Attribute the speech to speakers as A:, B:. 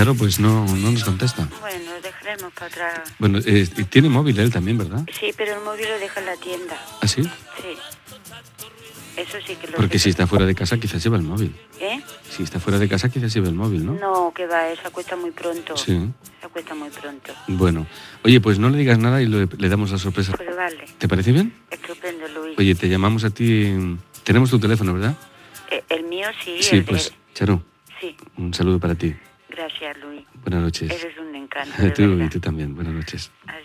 A: Charo, pues no nos contesta.
B: Bueno, dejaremos para otra...
A: Bueno, tiene móvil él también, ¿verdad?
B: Sí, pero el móvil lo deja en la tienda.
A: ¿Ah, sí?
B: Sí. Eso sí que lo
A: Porque
B: sé.
A: si está fuera de casa quizás lleva el móvil.
B: ¿Eh?
A: Si está fuera de casa quizás lleva el móvil, ¿no?
B: No, que va, esa cuesta muy pronto.
A: Sí.
B: Esa cuesta muy pronto.
A: Bueno. Oye, pues no le digas nada y le damos la sorpresa.
B: Pues vale.
A: ¿Te parece bien?
B: Estupendo, Luis.
A: Oye, te llamamos a ti... Tenemos tu teléfono, ¿verdad?
B: El mío sí.
A: Sí,
B: el
A: pues,
B: de...
A: Charo,
B: Sí.
A: un saludo para ti.
B: Gracias, Luis.
A: Buenas noches.
B: Eres un encanto, de
A: Tú
B: verdad.
A: y tú también. Buenas noches.
B: Adiós.